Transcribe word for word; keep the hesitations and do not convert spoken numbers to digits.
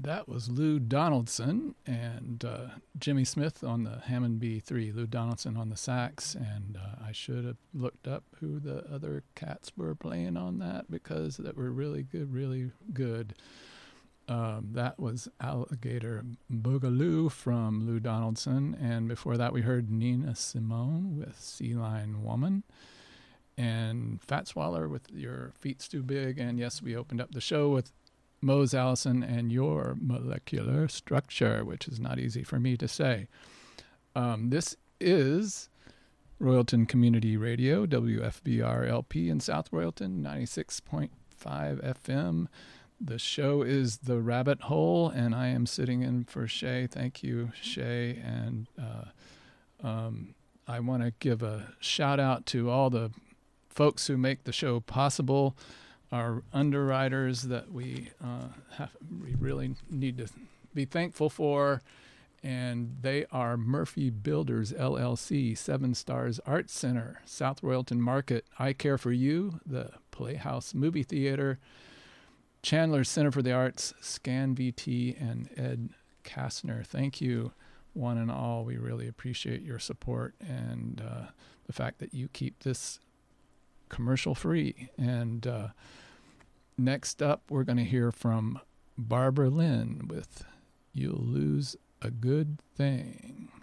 that was Lou Donaldson and uh, Jimmy Smith on the Hammond B three, Lou Donaldson on the sax, and uh, I should have looked up who the other cats were playing on that because that were really good, really good. Um, that was Alligator Boogaloo from Lou Donaldson, and before that we heard Nina Simone with Sea Lion Woman, and Fats Waller with Your Feet's Too Big, and yes, we opened up the show with Mose Allison and Your Molecular Structure, which is not easy for me to say. Um, this is Royalton Community Radio, W F B R L P in South Royalton, ninety-six point five F M. The show is The Rabbit Hole, and I am sitting in for Shay. Thank you, Shay. And uh, um, I want to give a shout out to all the folks who make the show possible. Our underwriters that we uh, have, we really need to be thankful for, and they are Murphy Builders, L L C, Seven Stars Arts Center, South Royalton Market, I Care for You, the Playhouse Movie Theater, Chandler Center for the Arts, Scan V T, and Ed Kastner. Thank you, one and all. We really appreciate your support and uh, the fact that you keep this commercial free. And uh, next up, we're going to hear from Barbara Lynn with You'll Lose a Good Thing.